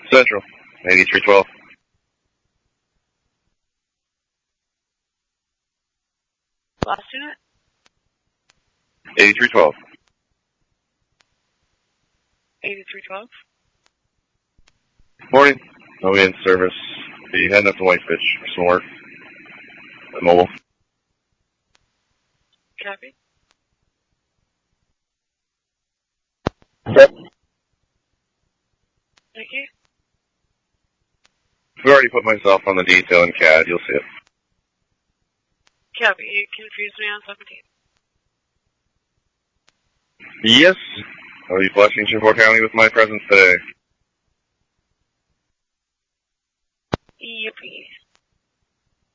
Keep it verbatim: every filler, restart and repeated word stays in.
Central, eighty-three twelve. Last unit? eighty-three twelve. eighty-three twelve. Morning. I'll be in service. Be heading up to Whitefish for some work. At mobile. Copy. Yep. Thank you. I've already put myself on the detail in C A D. You'll see it. Copy. You confused me on seventeen. Yes. I'll be flashing Shinport County with my presence today. Yippee.